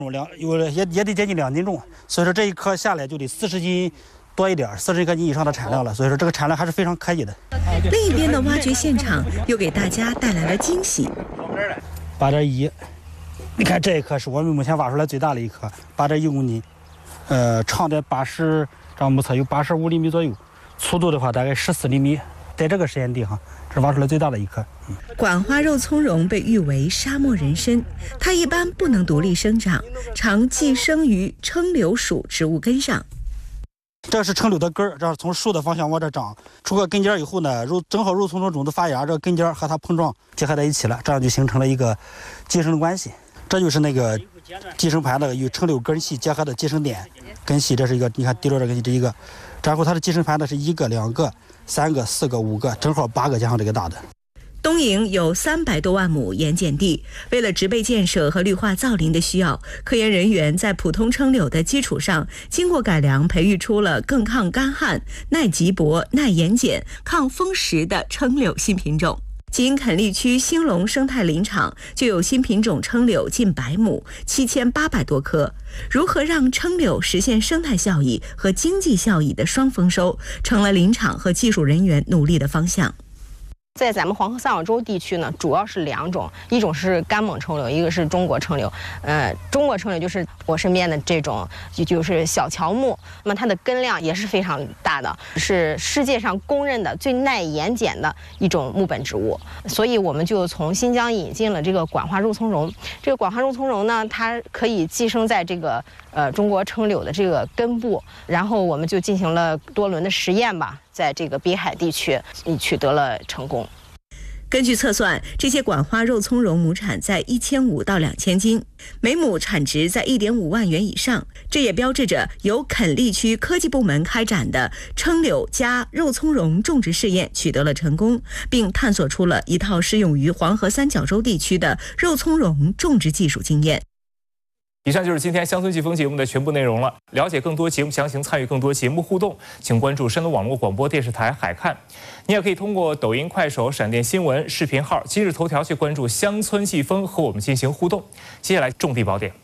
也得接近2斤重，所以说这一颗下来就得40斤多一点，40克斤以上的产量了。所以说这个产量还是非常可以的。 另一边的挖掘现场又给大家带来了惊喜。 8.1，你看这一颗是我们目前挖出来最大的一颗，8.1公斤，长的80，这样目测有85厘米左右，粗度的话大概14厘米。在这个实验地哈，这是挖出来最大的一颗。 管花肉苁蓉被誉为沙漠人参，它一般不能独立生长，常寄生于柽柳属植物根上。 这是柽柳的根儿，这是从树的方向往这长，出个根尖以后呢，正好肉苁蓉种子发芽，这个根尖和它碰撞结合在一起了，这样就形成了一个寄生的关系。这就是那个寄生盘的与柽柳根系结合的寄生点，根系这是一个，你看滴落这根系这一个，然后它的寄生盘呢是1个、2个、3个、4个、5个，正好8个加上这个大的。 东营有300多万亩盐碱地，为了植被建设和绿化造林的需要，科研人员在普通柽柳的基础上，经过改良，培育出了更抗干旱、耐极薄、耐盐碱、抗风蚀的柽柳新品种。仅垦利区兴隆生态林场就有新品种柽柳近100亩，7800多棵。如何让柽柳实现生态效益和经济效益的双丰收，成了林场和技术人员努力的方向。 在咱们黄河三角洲地区呢，主要是2种，一种是干猛柽柳，一个是中国柽柳。中国柽柳就是我身边的这种，就是小乔木，那么它的根量也是非常大的，是世界上公认的最耐盐碱的一种木本植物。所以我们就从新疆引进了这个管花肉苁蓉。这个管花肉苁蓉呢，它可以寄生在这个中国柽柳的这个根部，然后我们就进行了多轮的实验吧。在这个滨海地区取得了成功。 根据测算，这些管花肉苁蓉亩产在1500到2000斤，每亩产值在1.5万元以上。这也标志着由垦利区科技部门开展的柽柳加肉苁蓉种植试验取得了成功，并探索出了一套适用于黄河三角洲地区的肉苁蓉种植技术经验。 以上就是今天乡村季风节目的全部内容了。了解更多节目详情，参与更多节目互动，请关注山东网络广播电视台海看。你也可以通过抖音、快手、闪电新闻视频号、今日头条去关注乡村季风，和我们进行互动。接下来重地宝典。